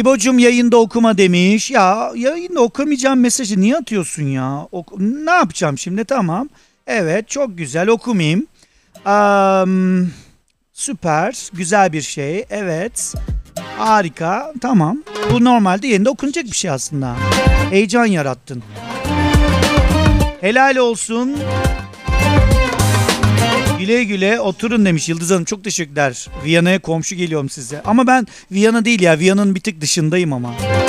İbo'cum yayında okuma demiş. Ya yayında okumayacağım mesajı niye atıyorsun ya? Ne yapacağım şimdi? Tamam. Evet, çok güzel, okumayayım. Am, süper. Güzel bir şey. Evet. Harika. Tamam. Bu normalde yayında okunacak bir şey aslında. Heyecan yarattın. Helal olsun. Güle güle oturun demiş Yıldız Hanım. Çok teşekkürler. Viyana'ya komşu geliyorum size. Ama ben Viyana değil ya. Viyana'nın bir tık dışındayım ama.